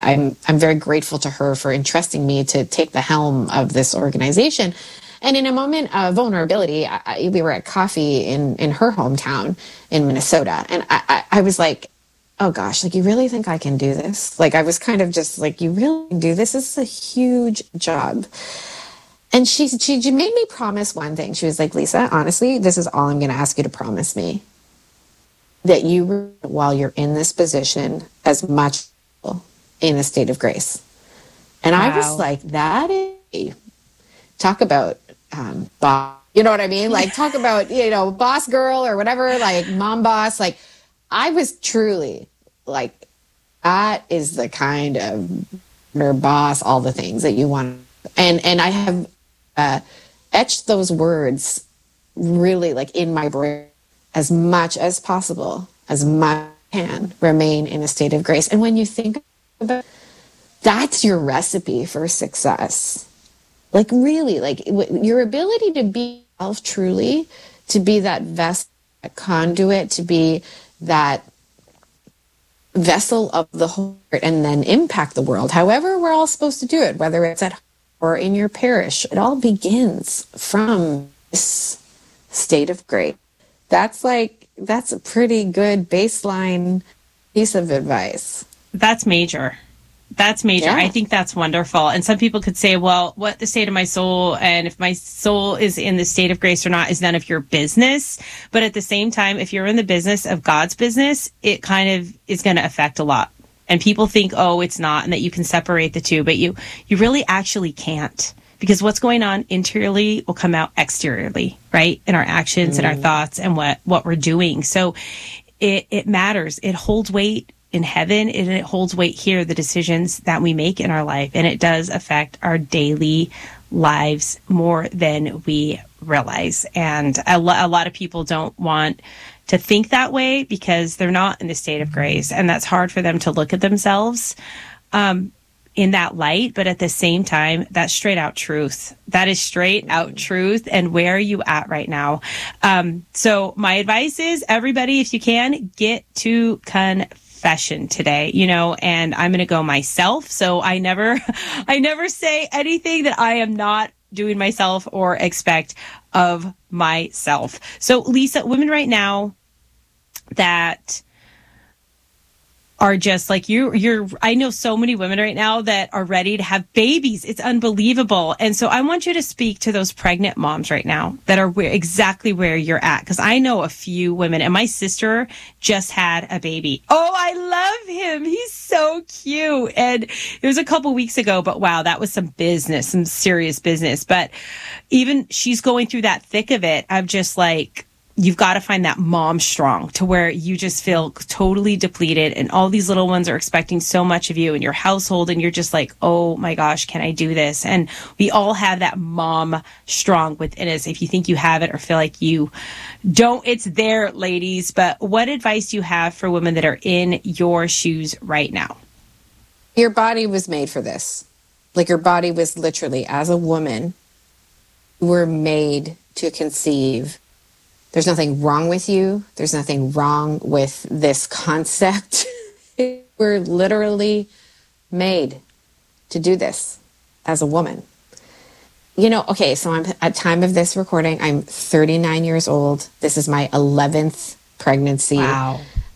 I'm very grateful to her for entrusting me to take the helm of this organization. And in a moment of vulnerability, we were at coffee in her hometown in Minnesota. And I was like, oh gosh, like, you really think I can do this? Like, I was kind of just like, you really can do this? This is a huge job. And she made me promise one thing. She was like, Lisa, honestly, this is all I'm going to ask you to promise me. That you, while you're in this position, as much in a state of grace. And I was like, that is, talk about boss, you know what I mean? Like, talk about, boss girl or whatever, like mom boss. Like, I was truly like, that is the kind of her boss, all the things that you want. And I have etched those words really like in my brain as much as possible, as much as I can remain in a state of grace. And when you think about, that's your recipe for success. Like, really, like your ability to be self truly, to be that vessel, that conduit, to be that vessel of the heart, and then impact the world. However, we're all supposed to do it, whether it's at home or in your parish. It all begins from this state of grace. That's a pretty good baseline piece of advice. That's major. That's major. Yeah. I think that's wonderful. And some people could say, well, what the state of my soul, and if my soul is in the state of grace or not is none of your business. But at the same time, if you're in the business of God's business, it kind of is going to affect a lot. And people think, oh, it's not, and that you can separate the two, but you really actually can't, because what's going on interiorly will come out exteriorly, right? In our actions and our thoughts and what we're doing. So it matters. It holds weight in heaven, and it holds weight here, the decisions that we make in our life. And it does affect our daily lives more than we realize. And a lot of people don't want to think that way because they're not in the state of grace. And that's hard for them to look at themselves in that light. But at the same time, that's straight out truth. That is straight out truth. And where are you at right now? So my advice is, everybody, if you can, get to confession today, and I'm going to go myself. So I never say anything that I am not doing myself or expect of myself. So Lisa, women right now that are just like I know so many women right now that are ready to have babies. It's unbelievable. And so I want you to speak to those pregnant moms right now that are exactly where you're at. Because I know a few women, and my sister just had a baby. Oh, I love him. He's so cute. And it was a couple weeks ago, but wow, that was some serious business. But even she's going through that thick of it. I'm just like, you've got to find that mom strong to where you just feel totally depleted, and all these little ones are expecting so much of you and your household, and you're just like, oh my gosh, can I do this? And we all have that mom strong within us. If you think you have it or feel like you don't, it's there, ladies. But what advice do you have for women that are in your shoes right now? Your body was made for this. Like, your body was literally, as a woman, you were made to conceive. There's nothing wrong with you. There's nothing wrong with this concept. We're literally made to do this as a woman. Okay, so I'm at time of this recording, I'm 39 years old. This is my 11th pregnancy. Wow.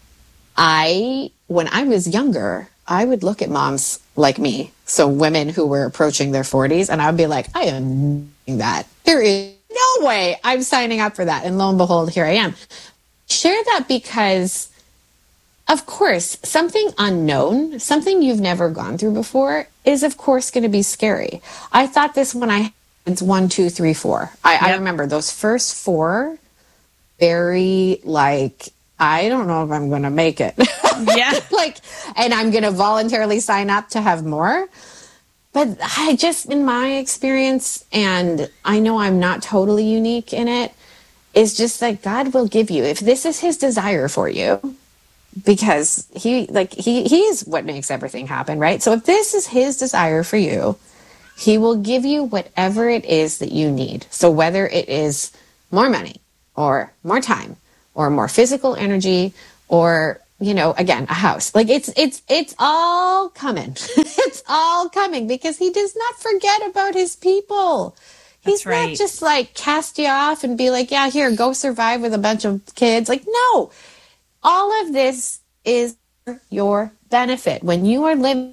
When I was younger, I would look at moms like me, so women who were approaching their 40s, and I would be like, I am doing that. There is no way I'm signing up for that. And lo and behold, here I am. Share that because, of course, something unknown, something you've never gone through before is, of course, going to be scary. I thought this when I had 1, 2, 3, 4. I remember those first 4, very like, I don't know if I'm going to make it. Yeah. And I'm going to voluntarily sign up to have more. But I just, in my experience, and I know I'm not totally unique in it, is just that God will give you, if this is his desire for you, because he is what makes everything happen, right? So if this is his desire for you, he will give you whatever it is that you need. So whether it is more money or more time or more physical energy or, again, a house. Like it's all coming. It's all coming because he does not forget about his people. He's That's right. not just like cast you off and be like, yeah, here, go survive with a bunch of kids. Like, no, all of this is your benefit. When you are living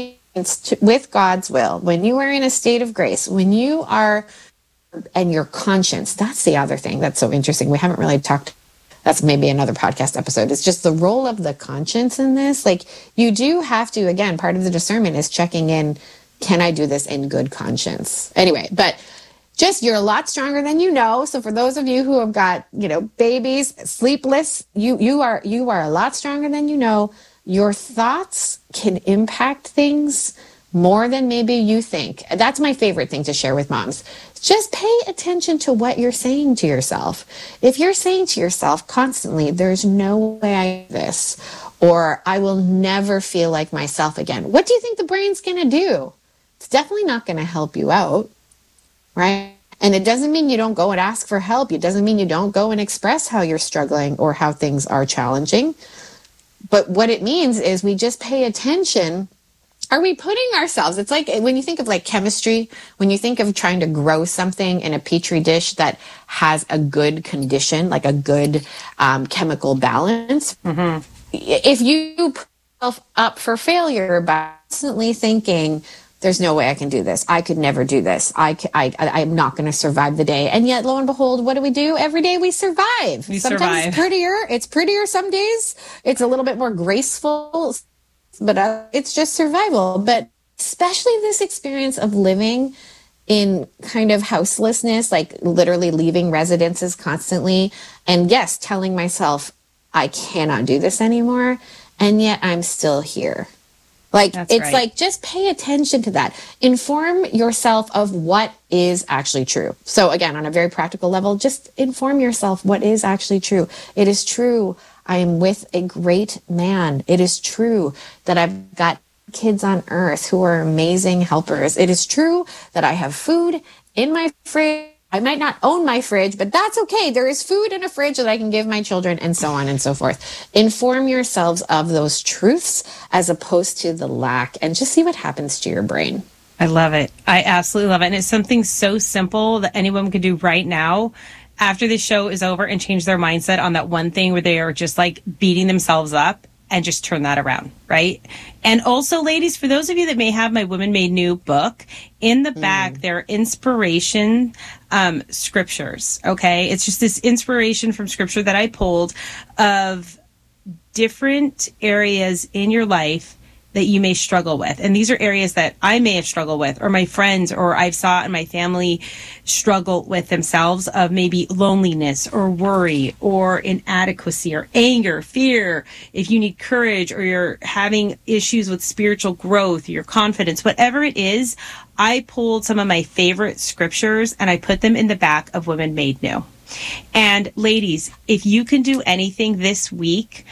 with God's will, when you are in a state of grace, when you are, and your conscience, that's the other thing that's so interesting. We haven't really talked. That's maybe another podcast episode. It's just the role of the conscience in this. Like, you do have to, again, part of the discernment is checking in. Can I do this in good conscience? Anyway, but just, you're a lot stronger than you know. So for those of you who have got, babies, sleepless, you are a lot stronger than you know. Your thoughts can impact things more than maybe you think. That's my favorite thing to share with moms. Just pay attention to what you're saying to yourself. If you're saying to yourself constantly, there's no way I do this, or I will never feel like myself again, what do you think the brain's going to do? It's definitely not going to help you out. Right? And it doesn't mean you don't go and ask for help. It doesn't mean you don't go and express how you're struggling or how things are challenging. But what it means is we just pay attention. Are we putting ourselves, it's like when you think of like chemistry, when you think of trying to grow something in a petri dish that has a good condition, like a good chemical balance. Mm-hmm. If you put yourself up for failure by constantly thinking, there's no way I can do this. I could never do this. I'm not going to survive the day. And yet, lo and behold, what do? Every day we survive. Sometimes survive. It's prettier. It's prettier some days. It's a little bit more graceful, but it's just survival. But especially this experience of living in kind of houselessness, like literally leaving residences constantly. And yes, telling myself, I cannot do this anymore. And yet I'm still here. Like, That's it's right. like, just pay attention to that. Inform yourself of what is actually true. So again, on a very practical level, just inform yourself what is actually true. It is true I am with a great man. It is true that I've got kids on earth who are amazing helpers. It is true that I have food in my fridge. I might not own my fridge, but that's okay. There is food in a fridge that I can give my children, and so on and so forth. Inform yourselves of those truths as opposed to the lack, and just see what happens to your brain. I love it. I absolutely love it. And it's something so simple that anyone can do right now after this show is over and change their mindset on that one thing where they are just like beating themselves up, and just turn that around, right? And also, ladies, for those of you that may have my Women Made New book, in the back, there are inspiration scriptures, okay? It's just this inspiration from scripture that I pulled of different areas in your life that you may struggle with. And these are areas that I may have struggled with, or my friends, or I've saw in my family struggle with themselves, of maybe loneliness or worry or inadequacy or anger, fear. If you need courage, or you're having issues with spiritual growth, your confidence, whatever it is, I pulled some of my favorite scriptures and I put them in the back of Women Made New. And ladies, if you can do anything this week,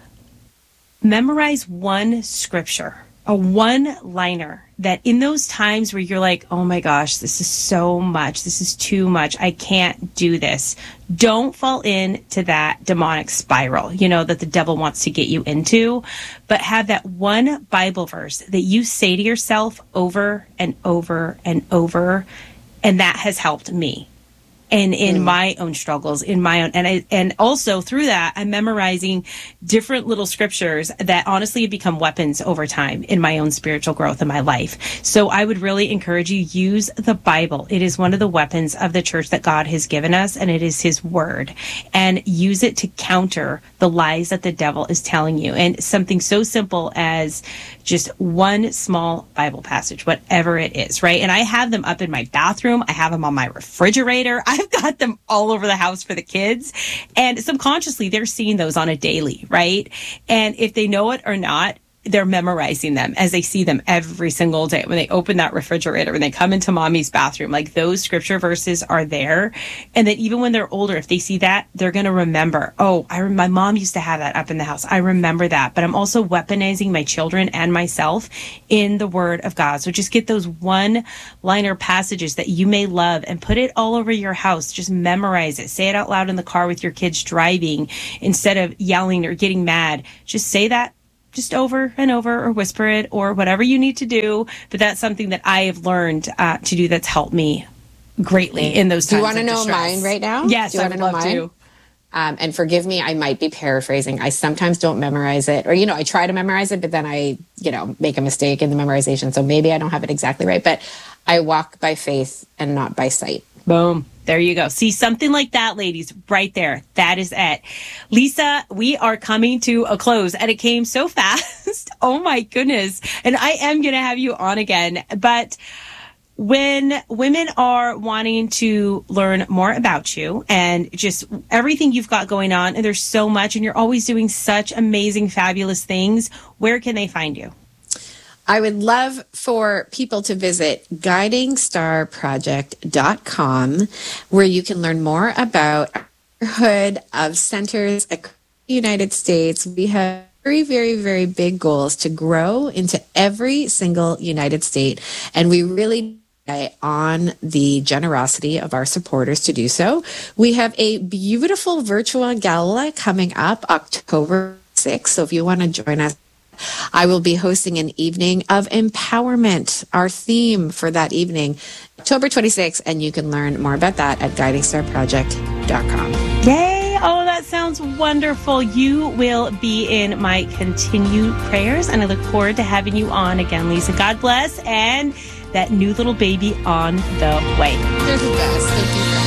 memorize one scripture, a one-liner that in those times where you're like, oh my gosh, this is so much, this is too much, I can't do this. Don't fall into that demonic spiral, that the devil wants to get you into, but have that one Bible verse that you say to yourself over and over and over, and that has helped me. And in my own struggles, and also through that, I'm memorizing different little scriptures that honestly have become weapons over time in my own spiritual growth in my life. So I would really encourage you, use the Bible. It is one of the weapons of the church that God has given us, and it is his word, and use it to counter the lies that the devil is telling you. And something so simple as just one small Bible passage, whatever it is, right? And I have them up in my bathroom. I have them on my refrigerator. I've got them all over the house for the kids. And subconsciously, they're seeing those on a daily, right? And if they know it or not, they're memorizing them as they see them every single day. When they open that refrigerator, when they come into mommy's bathroom, like those scripture verses are there. And then even when they're older, if they see that, they're going to remember, oh, my mom used to have that up in the house. I remember that. But I'm also weaponizing my children and myself in the word of God. So just get those one-liner passages that you may love and put it all over your house. Just memorize it. Say it out loud in the car with your kids driving instead of yelling or getting mad. Just say that just over and over, or whisper it, or whatever you need to do. But that's something that I have learned to do that's helped me greatly in those times. Do you want to know distress. mine right now? Yes, I would love to. And forgive me, I might be paraphrasing. I sometimes don't memorize it, or, I try to memorize it, but then I, make a mistake in the memorization. So maybe I don't have it exactly right, but I walk by faith and not by sight. Boom. There you go. See, something like that, ladies, right there. That is it. Lisa, we are coming to a close, and it came so fast. Oh, my goodness. And I am going to have you on again. But when women are wanting to learn more about you and just everything you've got going on, and there's so much, and you're always doing such amazing, fabulous things, where can they find you? I would love for people to visit guidingstarproject.com, where you can learn more about our neighborhood of centers across the United States. We have very, very, very big goals to grow into every single United State, and we really rely on the generosity of our supporters to do so. We have a beautiful virtual gala coming up October 6th, so if you want to join us, I will be hosting an evening of empowerment, our theme for that evening, October 26th, and you can learn more about that at guidingstarproject.com. Yay! Oh, that sounds wonderful. You will be in my continued prayers, and I look forward to having you on again, Lisa. God bless, and that new little baby on the way. You're the best. Thank you, friend.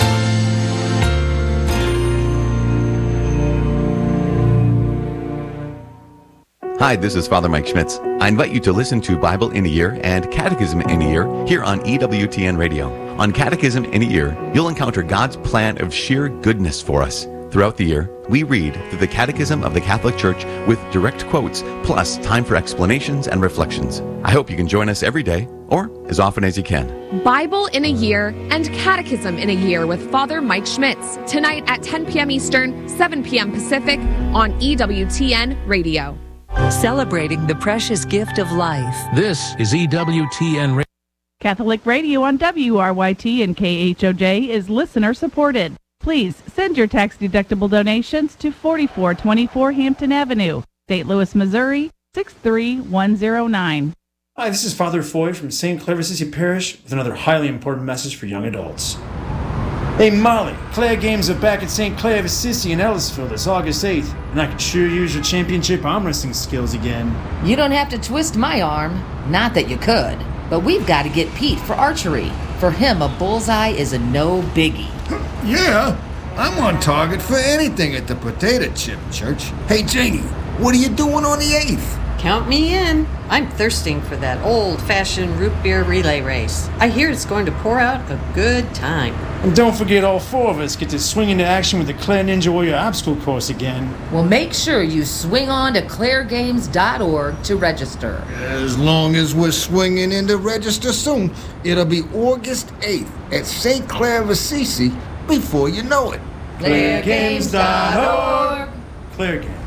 Hi, this is Father Mike Schmitz. I invite you to listen to Bible in a Year and Catechism in a Year here on EWTN Radio. On Catechism in a Year, you'll encounter God's plan of sheer goodness for us. Throughout the year, we read through the Catechism of the Catholic Church with direct quotes, plus time for explanations and reflections. I hope you can join us every day, or as often as you can. Bible in a Year and Catechism in a Year with Father Mike Schmitz, tonight at 10 p.m. Eastern, 7 p.m. Pacific on EWTN Radio. Celebrating the precious gift of life. This is EWTN Radio. Catholic Radio on WRYT and KHOJ is listener supported. Please send your tax-deductible donations to 4424 Hampton Avenue, St. Louis, Missouri, 63109. Hi, this is Father Foy from St. Clair of Assisi Parish with another highly important message for young adults. Hey Molly, Claire Games are back at St. Clair of Assisi in Ellisville this August 8th, and I could sure use your championship arm wrestling skills again. You don't have to twist my arm. Not that you could. But we've got to get Pete for archery. For him, a bullseye is a no biggie. Yeah, I'm on target for anything at the Potato Chip Church. Hey Janie, what are you doing on the 8th? Count me in. I'm thirsting for that old-fashioned root beer relay race. I hear it's going to pour out a good time. And don't forget all four of us get to swing into action with the Claire Ninja Warrior obstacle course again. Well, make sure you swing on to clairegames.org to register. As long as we're swinging in to register soon, it'll be August 8th at St. Clair of Assisi before you know it. clairegames.org. Claire Games.